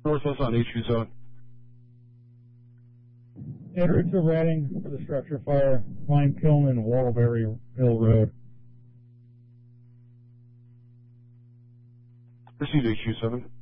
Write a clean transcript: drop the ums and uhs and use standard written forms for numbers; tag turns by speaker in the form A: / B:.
A: Northwest on HQ7.
B: Edward to Reading for the structure fire. Climb Kiln and Wallberry Hill Road.
A: Proceed HQ7.